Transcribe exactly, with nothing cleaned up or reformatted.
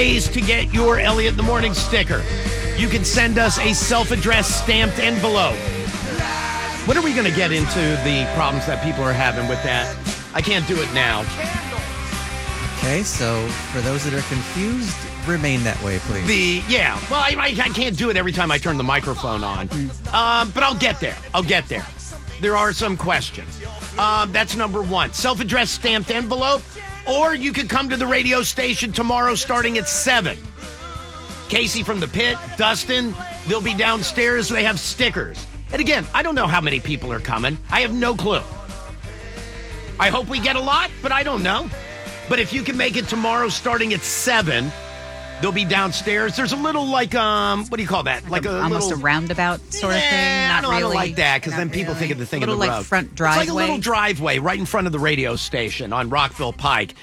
Ways to get your Elliot in the Morning sticker. You can send us a self-addressed stamped envelope. When are we going to get into the problems that people are having with that? I can't do it now. Okay, so for those that are confused, remain that way, please. The yeah, well, I, I, I can't do it every time I turn the microphone on, um, but I'll get there. I'll get there. There are some questions. Um, that's number one. Self-addressed stamped envelope, or you could come to the radio station tomorrow starting at seven. Casey from the Pit, Dustin, they'll be downstairs. They have stickers. And again, I don't know how many people are coming. I have no clue. I hope we get a lot, but I don't know. But if you can make it tomorrow starting at seven, they'll be downstairs. There's a little like, um, what do you call that? Like, Like a, a, almost little, a roundabout sort of thing. Yeah, Not I, don't, really. I don't like that because Not then people really. think of the thing a little of the like road. front driveway. It's like a little driveway right in front of the radio station on Rockville Pike.